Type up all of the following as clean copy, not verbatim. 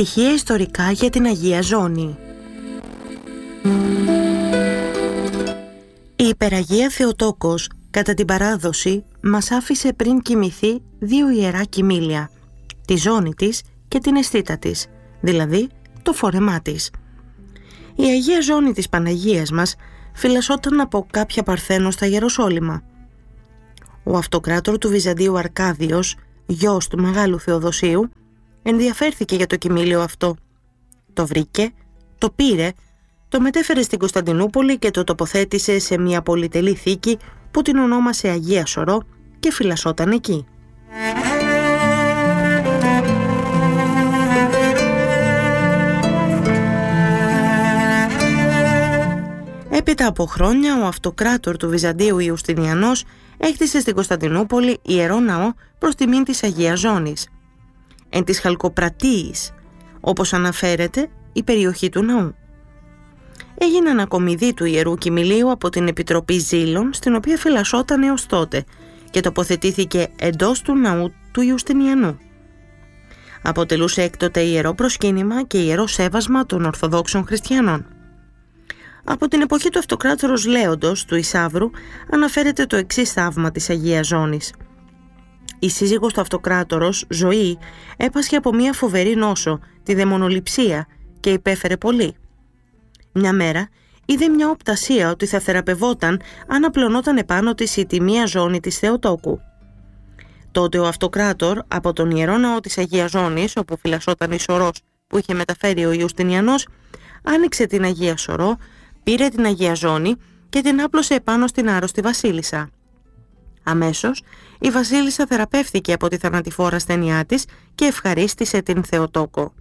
Στοιχεία ιστορικά για την Αγία Ζώνη. Η Υπεραγία Θεοτόκος, κατά την παράδοση, μας άφησε πριν κοιμηθεί δύο ιερά κοιμήλια, τη ζώνη της και την αισθήτα της, δηλαδή το φόρεμά της. Η Αγία Ζώνη της Παναγίας μας φυλασσόταν από κάποια παρθένο στα Ιεροσόλυμα. Ο αυτοκράτορ του Βυζαντίου Αρκάδιος, γιος του Μεγάλου Θεοδοσίου, ενδιαφέρθηκε για το κοιμήλιο αυτό. Το βρήκε, το πήρε, το μετέφερε στην Κωνσταντινούπολη και το τοποθέτησε σε μια πολυτελή θήκη που την ονόμασε Αγία Σωρό και φυλασσόταν εκεί. Έπειτα από χρόνια, ο αυτοκράτορ του Βυζαντίου Ιουστινιανός έκτισε στην Κωνσταντινούπολη ιερό ναό προς τιμήν της Αγίας Ζώνης. Εν της Χαλκοπρατίης, όπως αναφέρεται η περιοχή του ναού. Έγινε ανακομιδή του ιερού κοιμηλίου από την Επιτροπή Ζήλων, στην οποία φυλασσόταν έως τότε, και τοποθετήθηκε εντός του ναού του Ιουστινιανού. Αποτελούσε έκτοτε ιερό προσκύνημα και ιερό σέβασμα των Ορθοδόξων Χριστιανών. Από την εποχή του αυτοκράτορος Λέοντος του Ισαύρου αναφέρεται το εξής θαύμα της Αγίας Ζώνης. Η σύζυγος του αυτοκράτορος, Ζωή, έπασχε από μια φοβερή νόσο, τη δαιμονοληψία, και υπέφερε πολύ. Μια μέρα είδε μια οπτασία ότι θα θεραπευόταν αν απλωνόταν επάνω της η τιμία ζώνη της Θεοτόκου. Τότε ο αυτοκράτορ από τον ιερό ναό της Αγίας Ζώνης, όπου φυλασσόταν η σωρός που είχε μεταφέρει ο Ιουστινιανός, άνοιξε την Αγία Σωρό, πήρε την Αγία Ζώνη και την άπλωσε επάνω στην άρρωστη βασίλισσα. Αμέσως η βασίλισσα θεραπεύθηκε από τη θανατηφόρα ασθένειά της και ευχαρίστησε την Θεοτόκο.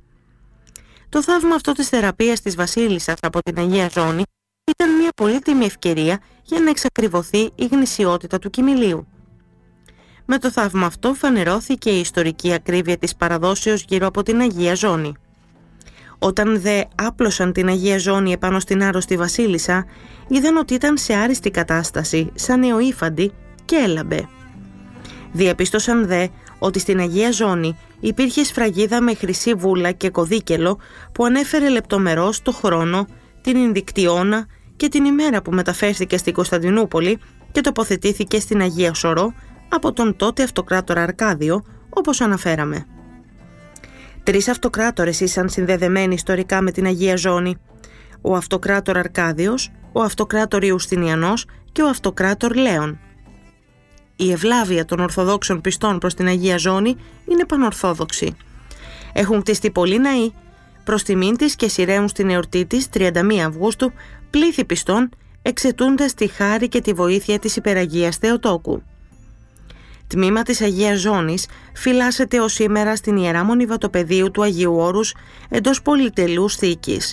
Το θαύμα αυτό της θεραπείας της βασίλισσας από την Αγία Ζώνη ήταν μια πολύτιμη ευκαιρία για να εξακριβωθεί η γνησιότητα του κοιμηλίου. Με το θαύμα αυτό φανερώθηκε η ιστορική ακρίβεια της παραδόσεως γύρω από την Αγία Ζώνη. Όταν δε άπλωσαν την Αγία Ζώνη επάνω στην άρρωστη βασίλισσα, είδαν ότι ήταν σε άριστη κατάσταση, σαν νεοήφαντη, και έλαμπε. Διαπίστωσαν δε ότι στην Αγία Ζώνη υπήρχε σφραγίδα με χρυσή βούλα και κωδίκελο που ανέφερε λεπτομερώς το χρόνο, την Ινδικτιώνα και την ημέρα που μεταφέρθηκε στην Κωνσταντινούπολη και τοποθετήθηκε στην Αγία Σωρό από τον τότε αυτοκράτορα Αρκάδιο, όπως αναφέραμε. 3 αυτοκράτορες ήσαν συνδεδεμένοι ιστορικά με την Αγία Ζώνη: ο αυτοκράτορ Αρκάδιος, ο αυτοκράτορ Ιουστινιανός και ο αυτοκράτορ Λέων. Η ευλάβεια των Ορθοδόξων πιστών προς την Αγία Ζώνη είναι πανορθόδοξη. Έχουν κτιστεί πολλοί ναοί προς τιμήν της και σειραίουν στην εορτή της 31 Αυγούστου πλήθη πιστών, εξαιτούντας τη χάρη και τη βοήθεια της Υπεραγίας Θεοτόκου. Τμήμα της Αγίας Ζώνης φυλάσσεται ως σήμερα στην Ιερά Μονή Βατοπεδίου του Αγίου Όρους εντός πολυτελούς θήκης.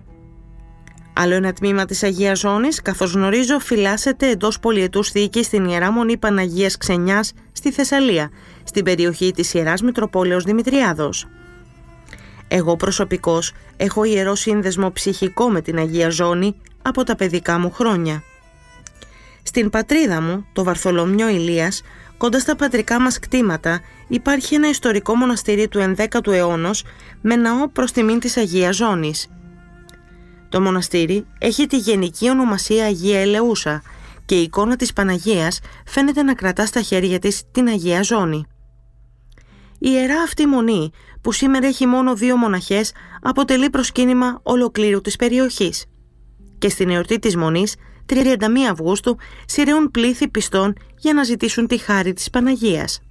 Άλλο ένα τμήμα της Αγίας Ζώνης, καθώς γνωρίζω, φυλάσσεται εντός πολυετούς θήκης στην Ιερά Μονή Παναγίας Ξενιάς στη Θεσσαλία, στην περιοχή της Ιεράς Μητροπόλεως Δημητριάδος. Εγώ προσωπικώς έχω ιερό σύνδεσμο ψυχικό με την Αγία Ζώνη από τα παιδικά μου χρόνια. Στην πατρίδα μου, το Βαρθολομιό Ηλίας, κοντά στα πατρικά μας κτήματα, υπάρχει ένα ιστορικό μοναστήρι του 11ου αιώνος με ναό προς τιμήν της Αγίας Ζώνης. Το μοναστήρι έχει τη γενική ονομασία Αγία Ελεούσα και η εικόνα της Παναγίας φαίνεται να κρατά στα χέρια της την Αγία Ζώνη. Η ιερά αυτή μονή, που σήμερα έχει μόνο 2 μοναχές, αποτελεί προσκύνημα ολοκλήρου της περιοχής. Και στην εορτή της Μονής, 31 Αυγούστου, σειραίουν πλήθη πιστών για να ζητήσουν τη χάρη της Παναγίας.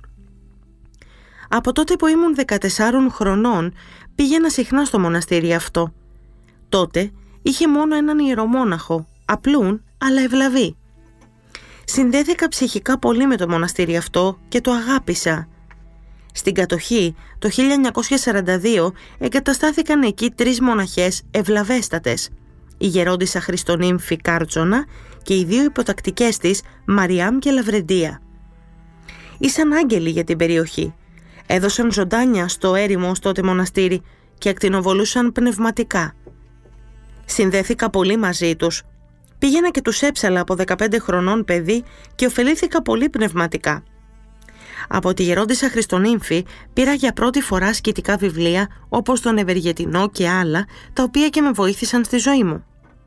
Από τότε που ήμουν 14 χρονών, πήγαινα συχνά στο μοναστήρι αυτό. Τότε είχε μόνο έναν ιερομόναχο, απλούν αλλά ευλαβή. Συνδέθηκα ψυχικά πολύ με το μοναστήρι αυτό και το αγάπησα. Στην κατοχή, το 1942, εγκαταστάθηκαν εκεί 3 μοναχές ευλαβέστατες, η γερόντισσα Χριστονύμφη Κάρτσονα και οι 2 υποτακτικές της, Μαριάμ και Λαβρεντία. Ήσαν άγγελοι για την περιοχή. Έδωσαν ζωντάνια στο έρημο ως τότε μοναστήρι και ακτινοβολούσαν πνευματικά. Συνδέθηκα πολύ μαζί τους. Πήγαινα και τους έψαλα από 15 χρονών παιδί και ωφελήθηκα πολύ πνευματικά. Από τη γερόντισσα Χριστονύμφη πήρα για πρώτη φορά ασκητικά βιβλία όπως τον Ευεργετινό και άλλα, τα οποία και με βοήθησαν στη ζωή μου.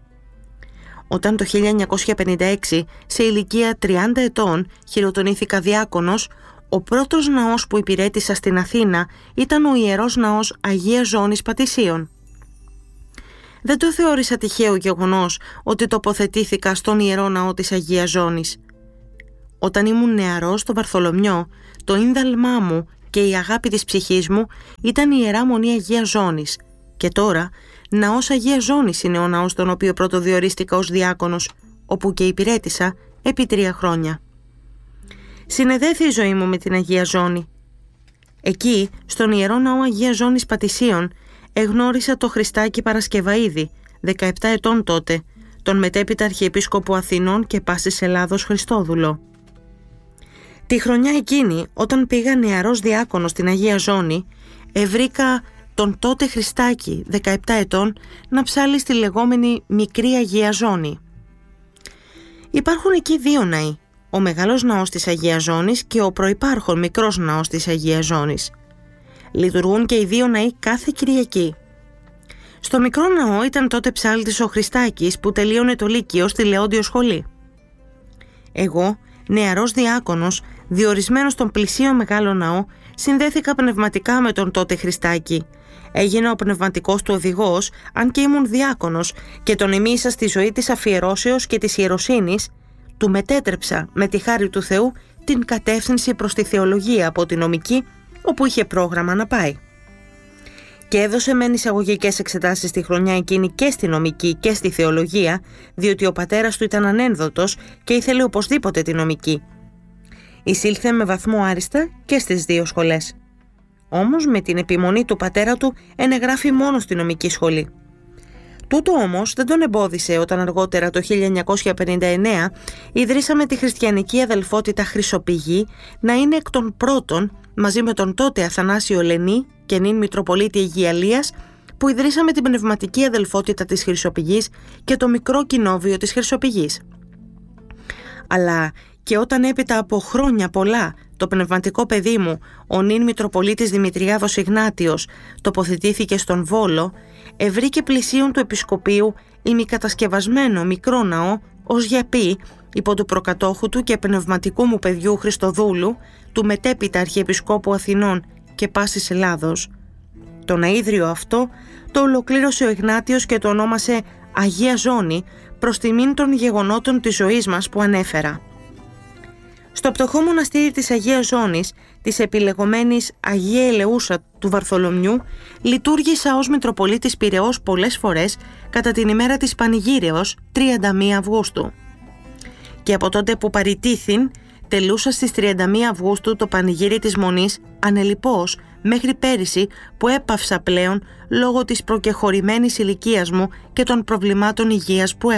Όταν το 1956, σε ηλικία 30 ετών, χειροτονήθηκα διάκονος, ο πρώτος ναός που υπηρέτησα στην Αθήνα ήταν ο Ιερός Ναός Αγίας Ζώνης Πατησίων. Δεν το θεώρησα τυχαίο γεγονός ότι τοποθετήθηκα στον Ιερό Ναό της Αγίας Ζώνης. Όταν ήμουν νεαρός στο Βαρθολομιό, το ίνδαλμά μου και η αγάπη της ψυχής μου ήταν η Ιερά Μονή Αγίας Ζώνης, και τώρα Ναός Αγίας Ζώνης είναι ο ναός στον οποίο πρωτοδιορίστηκα ως διάκονος, όπου και υπηρέτησα επί 3 χρόνια. Συνεδέθη η ζωή μου με την Αγία Ζώνη. Εκεί, στον Ιερό Ναό Αγίας Ζώνης Πατησίων, εγνώρισα το Χριστάκη Παρασκευαΐδη, 17 ετών τότε, τον μετέπειτα Αρχιεπίσκοπο Αθηνών και πάσης Ελλάδος Χριστόδουλο. Τη χρονιά εκείνη, όταν πήγα νεαρός διάκονος στην Αγία Ζώνη, ευρήκα τον τότε Χριστάκη, 17 ετών, να ψάλει στη λεγόμενη Μικρή Αγία Ζώνη. Υπάρχουν εκεί 2 ναοί, ο Μεγάλος Ναός της Αγίας Ζώνης και ο προϋπάρχον Μικρός Ναός της Αγίας Ζώνης. Λειτουργούν και οι 2 ναοί κάθε Κυριακή. Στο Μικρό Ναό ήταν τότε ψάλτης ο Χριστάκης που τελείωνε το Λύκειο στη Λεόντιο Σχολή. Εγώ, νεαρός διάκονος, διορισμένος στον πλησίο Μεγάλο Ναό, συνδέθηκα πνευματικά με τον τότε Χριστάκη. Έγινα ο πνευματικός του οδηγός, αν και ήμουν διάκονος, και τον εμίησα στη ζωή της αφιερώσεως και της ιεροσύνης. Του μετέτρεψα, με τη χάρη του Θεού, την κατεύθυνση προς τη θεολογία από τη νομική, όπου είχε πρόγραμμα να πάει. Και έδωσε μεν εισαγωγικές εξετάσεις τη χρονιά εκείνη και στη νομική και στη θεολογία, διότι ο πατέρας του ήταν ανένδοτος και ήθελε οπωσδήποτε τη νομική. Εισήλθε με βαθμό άριστα και στις 2 σχολές. Όμως με την επιμονή του πατέρα του ενεγράφει μόνο στη νομική σχολή. Τούτο όμως δεν τον εμπόδισε όταν αργότερα το 1959 ιδρύσαμε τη χριστιανική αδελφότητα Χρυσοπηγή να είναι εκ των πρώτων, μαζί με τον τότε Αθανάσιο Λενή και νυν Μητροπολίτη Αιγιαλίας, που ιδρύσαμε την πνευματική αδελφότητα της Χρυσοπηγής και το μικρό κοινόβιο της Χρυσοπηγής. Αλλά και όταν έπειτα από χρόνια πολλά το πνευματικό παιδί μου, ο νυν Μητροπολίτης Δημητριάδος Ιγνάτιος, τοποθετήθηκε στον Βόλο, ευρήκε πλησίον του Επισκοπείου ημικατασκευασμένο μικρό ναό ως γιαπή υπό του προκατόχου του και πνευματικού μου παιδιού Χριστοδούλου, του μετέπειτα Αρχιεπισκόπου Αθηνών και πάσης Ελλάδος. Το ναΐδριο αυτό το ολοκλήρωσε ο Ιγνάτιος και το ονόμασε Αγία Ζώνη προς τιμήν των γεγονότων της ζωής μας που ανέφερα. Στο πτωχό μοναστήρι της Αγίας Ζώνης, της επιλεγωμένης Αγία Ελεούσα του Βαρθολομιού, λειτουργήσα ως Μητροπολίτης Πειραιώς πολλές φορές κατά την ημέρα της Πανηγύρεως 31 Αυγούστου. Και από τότε που παρητήθην, τελούσα στις 31 Αυγούστου το πανηγύρι της Μονής ανελιπώς μέχρι πέρυσι που έπαυσα πλέον λόγω της προκεχωρημένης ηλικίας μου και των προβλημάτων υγείας που